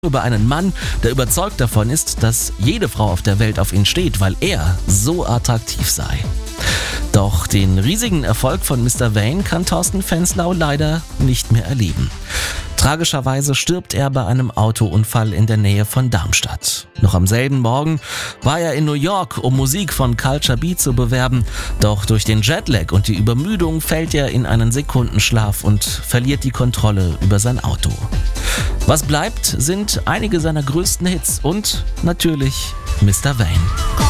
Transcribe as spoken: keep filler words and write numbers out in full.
Über einen Mann, der überzeugt davon ist, dass jede Frau auf der Welt auf ihn steht, weil er so attraktiv sei. Doch den riesigen Erfolg von Mister Vane kann Thorsten Fenslau leider nicht mehr erleben. Tragischerweise stirbt er bei einem Autounfall in der Nähe von Darmstadt. Noch am selben Morgen war er in New York, um Musik von Culture Beat zu bewerben. Doch durch den Jetlag und die Übermüdung fällt er in einen Sekundenschlaf und verliert die Kontrolle über sein Auto. Was bleibt, sind einige seiner größten Hits und natürlich Mister Vane.